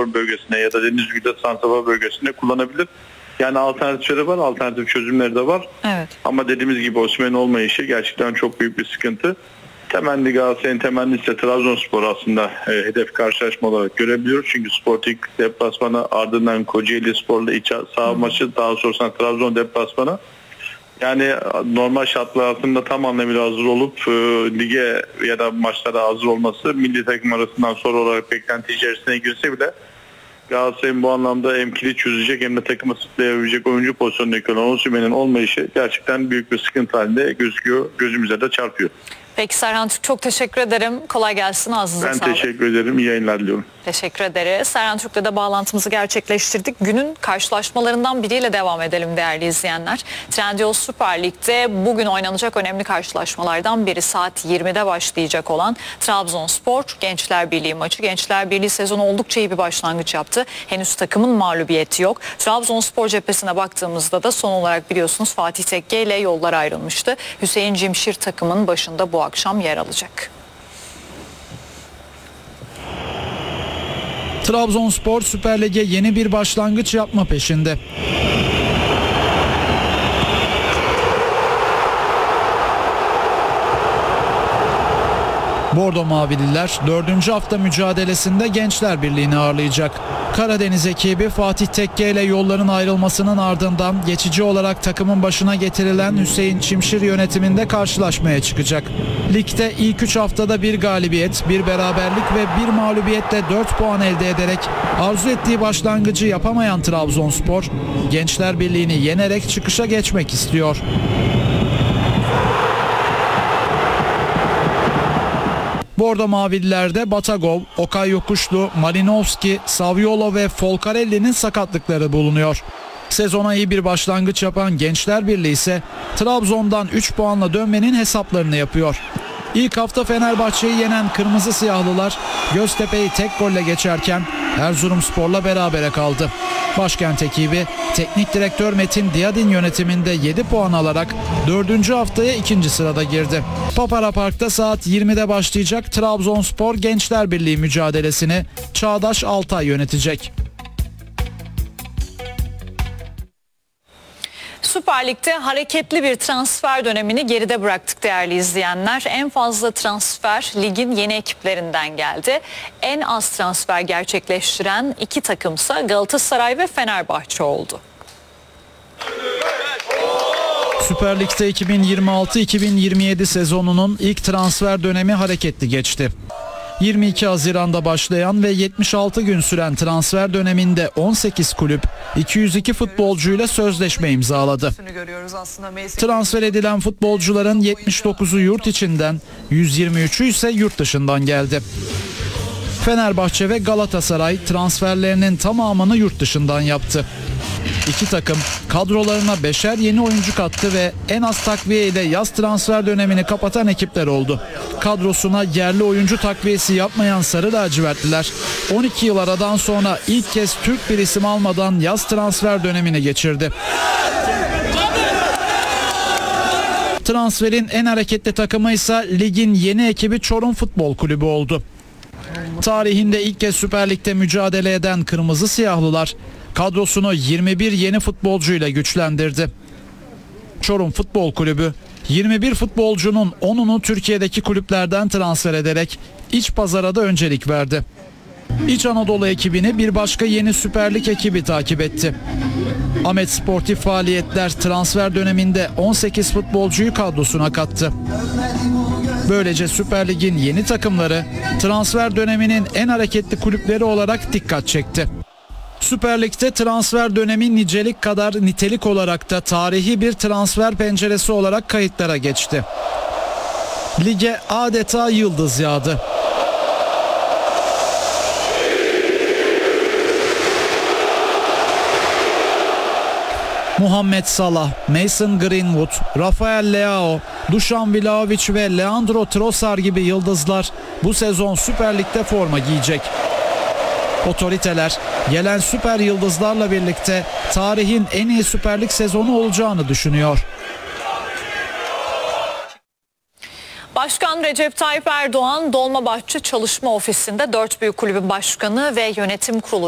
santrafor bölgesine ya da Denizli'de santrafor bölgesine kullanabilir. Yani alternatifleri var, alternatif çözümleri de var. Evet. Ama dediğimiz gibi Osimhen'in olmayışı gerçekten çok büyük bir sıkıntı. Temenni Galatasaray'ın temennisi ise Trabzonspor aslında hedef karşılaşma olarak görebiliyoruz. Çünkü Sporting deplasmanı, ardından Kocaeli Spor'la iç saha maçı, daha sonrasında Trabzon deplasmanı. Yani normal şartlar altında tam anlamıyla hazır olup lige ya da maçlara hazır olması milli takım arasından soru olarak beklenti içerisine girse bile Galatasaray'ın bu anlamda hem kilit çözecek hem de takımı sırtlayabilecek oyuncu pozisyonundaki olan Osimhen'in olmayışı gerçekten büyük bir sıkıntı halinde gözüküyor. Gözümüze de çarpıyor. Peki Serhan Türk, çok teşekkür ederim. Kolay gelsin. Ağzınıza sağlık. Ben teşekkür ederim. İyi yayınlar diliyorum. Teşekkür ederiz. Serhan Türk'le de bağlantımızı gerçekleştirdik. Günün karşılaşmalarından biriyle devam edelim değerli izleyenler. Trendyol Süper Lig'de bugün oynanacak önemli karşılaşmalardan biri saat 20'de başlayacak olan Trabzonspor Gençler Birliği maçı. Gençler Birliği sezonu oldukça iyi bir başlangıç yaptı. Henüz takımın mağlubiyeti yok. Trabzonspor cephesine baktığımızda da son olarak biliyorsunuz Fatih Tekke ile yollar ayrılmıştı. Hüseyin Cimşir takımın başında bu akşam yer alacak. Trabzonspor Süper Lig'e yeni bir başlangıç yapma peşinde. Bordo Mavililer 4. hafta mücadelesinde Gençler Birliği'ni ağırlayacak. Karadeniz ekibi Fatih Tekke ile yolların ayrılmasının ardından geçici olarak takımın başına getirilen Hüseyin Çimşir yönetiminde karşılaşmaya çıkacak. Ligde ilk 3 haftada bir galibiyet, bir beraberlik ve bir mağlubiyetle 4 puan elde ederek arzu ettiği başlangıcı yapamayan Trabzonspor, Gençler Birliği'ni yenerek çıkışa geçmek istiyor. Bordo Mavililerde Batagov, Okay Yokuşlu, Malinovski, Saviolo ve Folcarelli'nin sakatlıkları bulunuyor. Sezona iyi bir başlangıç yapan Gençler Birliği ise Trabzon'dan 3 puanla dönmenin hesaplarını yapıyor. İlk hafta Fenerbahçe'yi yenen Kırmızı Siyahlılar Göztepe'yi tek golle geçerken Erzurumspor'la berabere kaldı. Başkent ekibi teknik direktör Metin Diyadin yönetiminde 7 puan alarak 4. haftaya 2. sırada girdi. Papara Park'ta saat 20'de başlayacak Trabzonspor Gençler Birliği mücadelesini Çağdaş Altay yönetecek. Süper Lig'de hareketli bir transfer dönemini geride bıraktık değerli izleyenler. En fazla transfer ligin yeni ekiplerinden geldi. En az transfer gerçekleştiren iki takımsa Galatasaray ve Fenerbahçe oldu. Süper Lig'de 2026-2027 sezonunun ilk transfer dönemi hareketli geçti. 22 Haziran'da başlayan ve 76 gün süren transfer döneminde 18 kulüp 202 futbolcuyla sözleşme imzaladı. Transfer edilen futbolcuların 79'u yurt içinden, 123'ü ise yurt dışından geldi. Fenerbahçe ve Galatasaray transferlerinin tamamını yurt dışından yaptı. İki takım kadrolarına 5'er yeni oyuncu kattı ve en az takviye ile yaz transfer dönemini kapatan ekipler oldu. Kadrosuna yerli oyuncu takviyesi yapmayan Sarı Lacivertliler 12 yıl aradan sonra ilk kez Türk bir isim almadan yaz transfer dönemini geçirdi. Transferin en hareketli takımı ise ligin yeni ekibi Çorum Futbol Kulübü oldu. Tarihinde ilk kez Süper Lig'de mücadele eden Kırmızı Siyahlılar kadrosunu 21 yeni futbolcuyla güçlendirdi. Çorum Futbol Kulübü 21 futbolcunun 10'unu Türkiye'deki kulüplerden transfer ederek iç pazara da öncelik verdi. İç Anadolu ekibini bir başka yeni Süper Lig ekibi takip etti. Ahmet Sportif Faaliyetler transfer döneminde 18 futbolcuyu kadrosuna kattı. Böylece Süper Lig'in yeni takımları transfer döneminin en hareketli kulüpleri olarak dikkat çekti. Süper Lig'de transfer dönemi nicelik kadar nitelik olarak da tarihi bir transfer penceresi olarak kayıtlara geçti. Lige adeta yıldız yağdı. Muhammed Salah, Mason Greenwood, Rafael Leao, Dušan Vlahović ve Leandro Trossard gibi yıldızlar bu sezon Süper Lig'de forma giyecek. Otoriteler gelen süper yıldızlarla birlikte tarihin en iyi Süper Lig sezonu olacağını düşünüyor. Başkan Recep Tayyip Erdoğan Dolmabahçe Çalışma Ofisi'nde 4 büyük kulübün başkanı ve yönetim kurulu